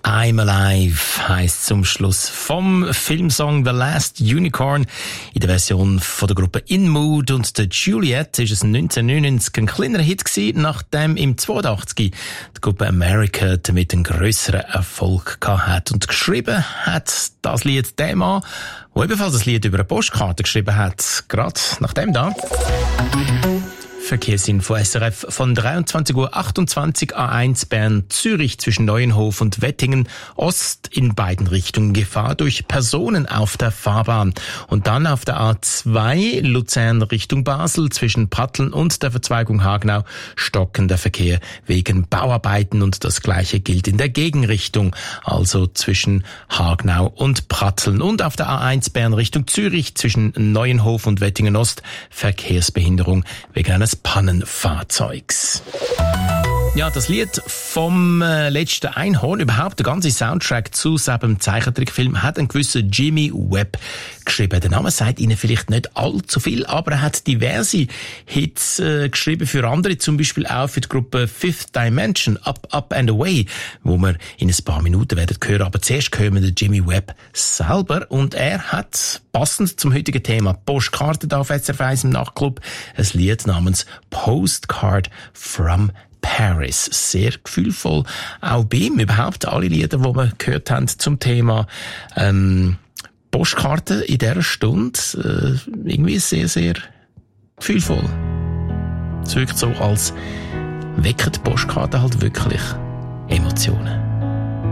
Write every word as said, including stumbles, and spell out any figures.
I'm Alive heisst zum Schluss vom Filmsong The Last Unicorn in der Version von der Gruppe In Mood und der Juliet ist es neunzehnhundertneunundneunzig ein kleiner Hit gewesen, nachdem im zweiundachtzig die Gruppe America damit einen grösseren Erfolg gehabt hat. Und geschrieben hat das Lied der Mann, der ebenfalls ein Lied über eine Postkarte geschrieben hat, gerade nach dem da. Verkehrsinfo S R F von dreiundzwanzig Uhr achtundzwanzig A eins Bern Zürich zwischen Neuenhof und Wettingen Ost in beiden Richtungen Gefahr durch Personen auf der Fahrbahn. Und dann auf der A zwei Luzern Richtung Basel zwischen Pratteln und der Verzweigung Hagenau stockender Verkehr wegen Bauarbeiten und das gleiche gilt in der Gegenrichtung, also zwischen Hagenau und Pratteln. Und auf der A eins Bern Richtung Zürich zwischen Neuenhof und Wettingen Ost Verkehrsbehinderung wegen eines Pannenfahrzeugs. Ja, das Lied vom äh, letzten Einhorn, überhaupt der ganze Soundtrack zu seinem Zeichentrickfilm hat einen gewissen Jimmy Webb geschrieben. Der Name sagt Ihnen vielleicht nicht allzu viel, aber er hat diverse Hits äh, geschrieben für andere, zum Beispiel auch für die Gruppe Fifth Dimension, Up, Up and Away, wo wir in ein paar Minuten werden hören. Aber zuerst hören wir Jimmy Webb selber und er hat passend zum heutigen Thema Postkarten da auf S R F eins im Nachtclub ein Lied namens Postcard from Paris. Sehr gefühlvoll. Auch bei ihm überhaupt alle Lieder, die wir gehört haben zum Thema ähm, Postkarten in dieser Stunde, äh, irgendwie sehr, sehr gefühlvoll. Es wirkt so, als wecken die Postkarten halt wirklich Emotionen.